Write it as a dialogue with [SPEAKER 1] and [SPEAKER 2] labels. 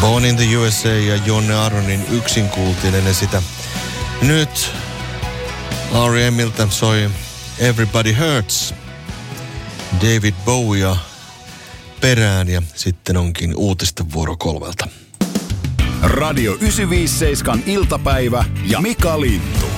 [SPEAKER 1] Born in the USA ja Jonne Aronin yksin kuultiin ennen sitä. Nyt R.E.M:ltä soi Everybody Hurts. David Bowie perään ja sitten onkin uutisten vuoro 3.
[SPEAKER 2] Radio 957 iltapäivä ja Mika Lintu.